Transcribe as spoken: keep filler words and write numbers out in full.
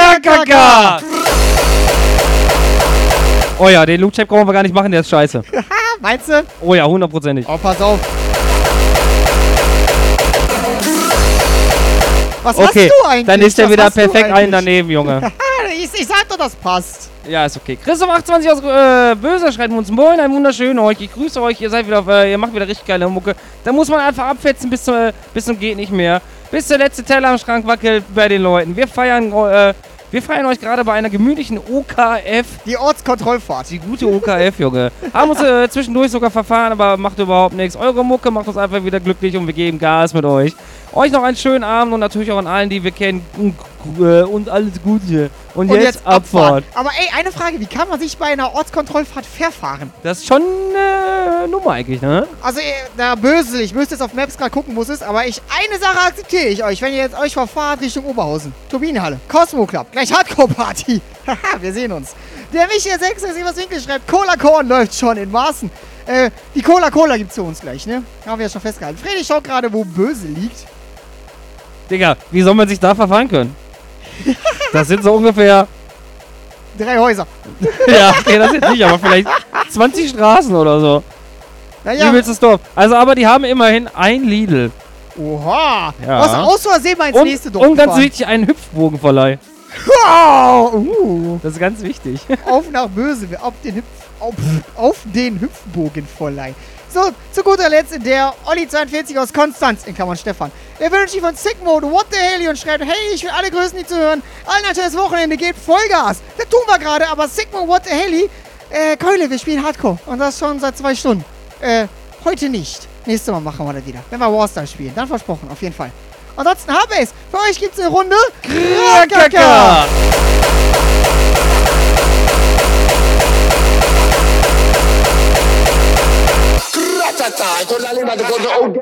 Krakaka! Oh ja, den Loot-Check brauchen wir gar nicht machen, der ist scheiße. Meinst du? Oh ja, hundertprozentig. Oh, pass auf. Was Okay, hast du eigentlich? dann ist der Was wieder hast du perfekt eigentlich? einen daneben, Junge. ich, ich sag doch, das passt. Ja, ist okay. Christoph achtundzwanzig aus äh, Böse schreibt uns Moin, ein wunderschönen euch. Ich grüße euch, ihr seid wieder, äh, ihr macht wieder richtig geile Mucke. Da muss man einfach abfetzen bis zum, äh, bis zum geht nicht mehr. Bis der letzte Teller am Schrank wackelt bei den Leuten. Wir feiern, äh, wir feiern euch gerade bei einer gemütlichen O K F. Die Ortskontrollfahrt. Die gute O K F, Junge. Haben uns äh, zwischendurch sogar verfahren, aber macht überhaupt nichts. Eure Mucke macht uns einfach wieder glücklich und wir geben Gas mit euch. Euch noch einen schönen Abend und natürlich auch an allen, die wir kennen. Und, äh, und alles Gute. Und, Und jetzt, jetzt Abfahrt. Abfahrt. Aber ey, eine Frage, wie kann man sich bei einer Ortskontrollfahrt verfahren? Das ist schon eine äh, Nummer eigentlich, ne? Also, ihr- na, böse, ich müsste jetzt auf Maps gerade gucken, wo es ist, aber ich, eine Sache akzeptiere ich euch, wenn ihr jetzt euch verfahrt Richtung Oberhausen. Turbinenhalle, Cosmo Club, gleich Hardcore-Party. Haha, wir sehen uns. Der Michael sechs was Winkel schreibt, Cola Korn läuft schon in Maßen. Äh, die Cola Cola gibt's für uns gleich, ne? Haben wir ja schon festgehalten. Freddy schaut gerade, wo Böse liegt. Digga, wie soll man sich da verfahren können? Das sind so ungefähr... Drei Häuser. Ja, okay, das jetzt nicht, aber vielleicht zwanzig Straßen oder so. Naja, Übelstes Dorf. Also, aber die haben immerhin ein Lidl. oha. Ja. Was aus Versehen mal ins Und, nächste Dorf und ganz gefahren. wichtig, einen Hüpfbogenverleih. Wow, uh. Das ist ganz wichtig. Auf nach Böse, auf den, Hüpf, auf, auf den Hüpfbogenverleih. So, zu guter Letzt in der Olli zweiundvierzig aus Konstanz, in Klammern Stefan. Er wünscht sich von Sickmode What the Hell und schreibt, hey, ich will alle Größen, die zu hören. Allen ein schönes Wochenende, gebt Vollgas. Das tun wir gerade, aber Sickmode What the Hell, äh, Keule, wir spielen Hardcore. Und das schon seit zwei Stunden. Äh, heute nicht. Nächstes Mal machen wir das wieder. Wenn wir Warstar spielen. Dann versprochen, auf jeden Fall. Ansonsten habe ich es. Für euch gibt es eine Runde Krakaka! Con la lima de